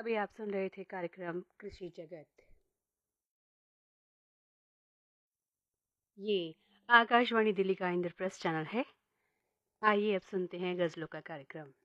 अभी आप सुन रहे थे कार्यक्रम कृषि जगत। ये आकाशवाणी दिल्ली का इंद्रप्रस्थ चैनल है। आइए अब सुनते हैं गजलों का कार्यक्रम।